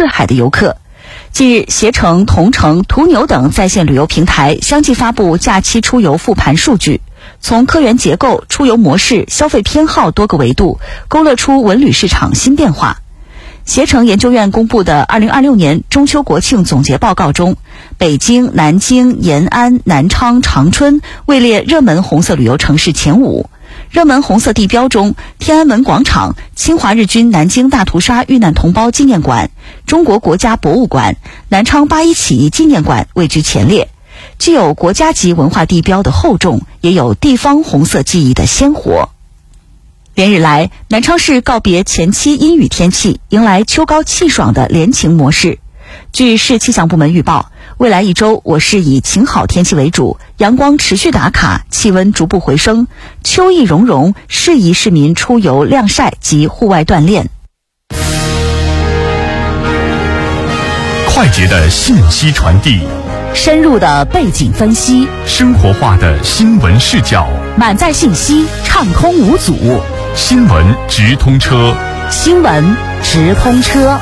四海的游客。近日，携程、同程、途牛等在线旅游平台相继发布假期出游复盘数据，从客源结构、出游模式、消费偏好多个维度，勾勒出文旅市场新变化。携程研究院公布的2026年中秋国庆总结报告中，北京、南京、延安、南昌、长春位列热门红色旅游城市前5。热门红色地标中，天安门广场、侵华日军南京大屠杀遇难同胞纪念馆、中国国家博物馆、南昌8·1起义纪念馆位居前列。具有国家级文化地标的厚重，也有地方红色记忆的鲜活。连日来，南昌市告别前期阴雨天气，迎来秋高气爽的连晴模式。据市气象部门预报，未来1周我市以晴好天气为主，阳光持续打卡，气温逐步回升，秋意融融，适宜市民出游晾晒及户外锻炼。 快捷的信息传递， 深入的背景分析， 生活化的新闻视角， 满载信息，畅通无阻。 新闻直通车， 新闻直通车。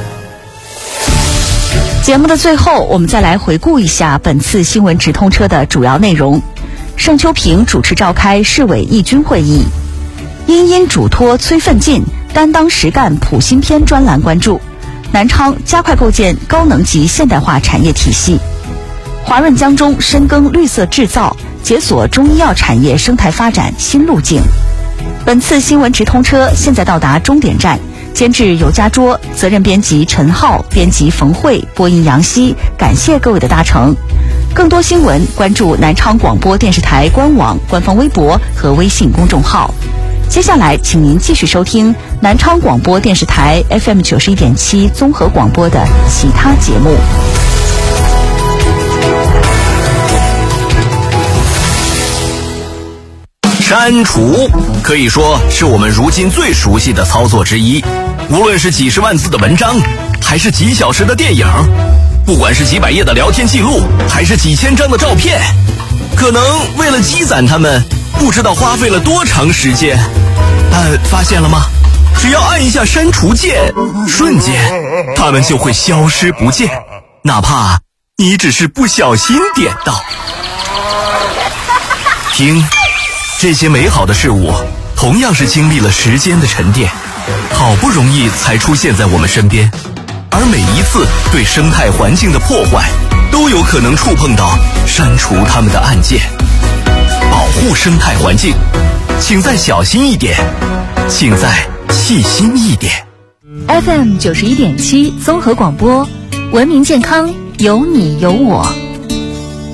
节目的最后，我们再来回顾一下本次新闻直通车的主要内容。盛秋平主持召开市委义军会议，殷嘱托催奋进，担当实干普新篇专栏关注。南昌加快构建高能级现代化产业体系。华润江中深耕绿色制造，解锁中医药产业生态发展新路径。本次新闻直通车现在到达终点站，监制尤家桌，责任编辑陈浩，编辑冯慧，播音杨希，感谢各位的搭乘。更多新闻关注南昌广播电视台官网、官方微博和微信公众号。接下来请您继续收听南昌广播电视台 FM 91.7综合广播的其他节目。 删除可以说是我们如今最熟悉的操作之一，无论是几十万字的文章，还是几小时的电影，不管是几百页的聊天记录，还是几千张的照片，可能为了积攒它们，不知道花费了多长时间。但发现了吗？只要按一下删除键，瞬间它们就会消失不见，哪怕你只是不小心点到。听，这些美好的事物同样是经历了时间的沉淀，好不容易才出现在我们身边，而每一次对生态环境的破坏都有可能触碰到删除它们的按键。保护生态环境，请再小心一点，请再细心一点。 FM 91.7综合广播，文明健康有你有我。